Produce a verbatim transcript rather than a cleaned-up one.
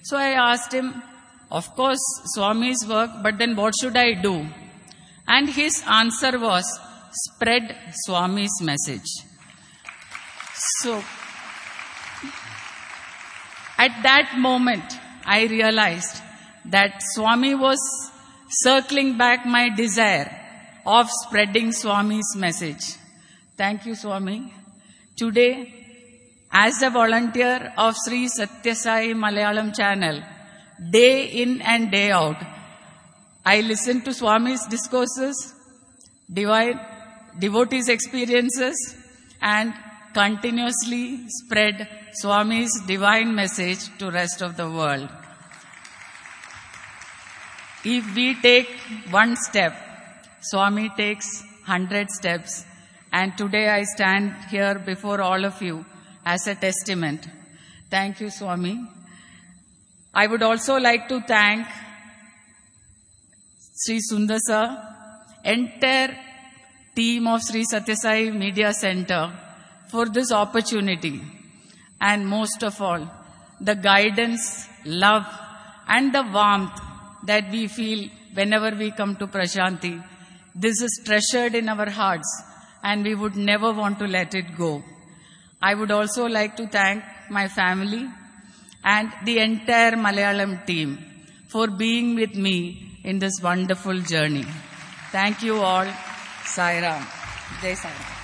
So I asked him, of course, Swami's work, but then what should I do? And his answer was, spread Swami's message. So, at that moment, I realized that Swami was circling back my desire of spreading Swami's message. Thank you, Swami. Today, as a volunteer of Sri Satya Sai Malayalam channel, day in and day out, I listen to Swami's discourses, divine, devotees' experiences, and continuously spread Swami's divine message to rest of the world. If we take one step, Swami takes hundred steps, and today I stand here before all of you as a testament. Thank you, Swami. I would also like to thank Sri Sundar Sir, entire team of Sri Satya Sai Media Center for this opportunity, and most of all, the guidance, love, and the warmth that we feel whenever we come to Prashanti. This is treasured in our hearts, and we would never want to let it go. I would also like to thank my family and the entire Malayalam team for being with me in this wonderful journey. Thank you all. Sai Ram. Jai Sai Ram.